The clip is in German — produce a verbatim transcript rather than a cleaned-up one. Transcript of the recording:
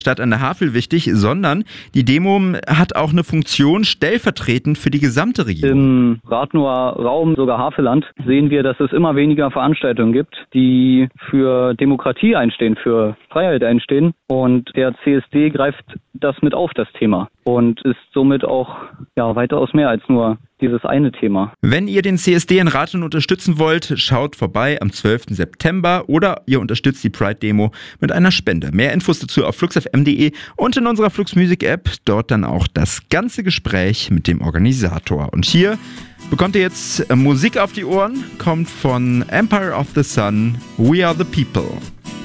Stadt an der Havel wichtig, sondern die Demo hat auch eine Funktion stellvertretend für die gesamte Region. Im Rathenower Raum, sogar Havelland, sehen wir, dass es immer weniger Veranstaltungen gibt, die für Demokratie einstehen, für Freiheit einstehen. Und der C S D greift das mit auf, das Thema. Und ist somit auch ja, weitaus mehr als nur dieses eine Thema. Wenn ihr den C S D in Rathen unterstützen wollt, schaut vorbei am zwölften September oder ihr unterstützt die Pride-Demo mit einer Spende. Mehr Infos dazu auf flux f m punkt d e und in unserer Flux Music App. Dort dann auch das ganze Gespräch mit dem Organisator. Und hier bekommt ihr jetzt Musik auf die Ohren, kommt von Empire of the Sun, We Are the People.